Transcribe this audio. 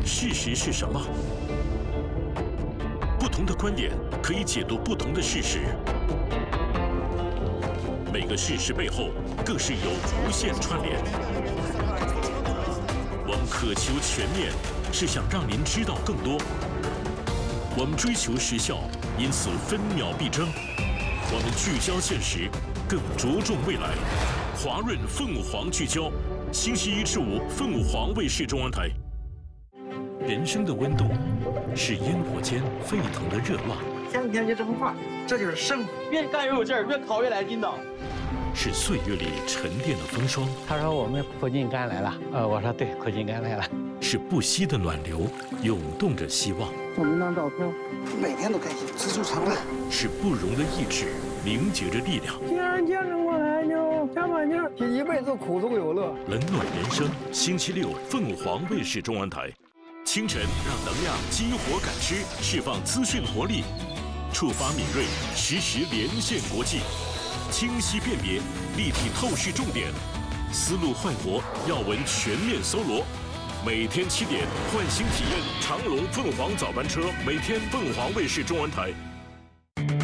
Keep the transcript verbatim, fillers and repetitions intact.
事实是什么？不同的观点可以解读不同的事实，每个事实背后更是有无限串联。我们渴求全面，是想让您知道更多。我们追求时效，因此分秒必争。我们聚焦现实，更着重未来。华润凤凰聚焦，星期一至五，凤凰卫视中央台。人生的温度是烟火间沸腾的热浪， 向天去这么画，这就是胜负。 越干越有劲儿，越考越来劲道。 是岁月里沉淀的风霜。 他说我们苦尽甘来了，呃，我说对，苦尽甘来了。 是不息的暖流，涌动着希望。 我们张照片，每天都开心，这就成了。 是不容的意志，凝结着力量。 既然坚持过来，就加把劲儿，一辈子苦中有乐。 冷暖人生，星期六，凤凰卫视中央台。清晨，让能量激活感知，释放资讯活力，触发敏锐，实时连线国际，清晰辨别，立体透视重点，思路焕活，要闻全面搜罗。每天七点，唤醒体验长龙凤凰早班车，每天凤凰卫视中文台。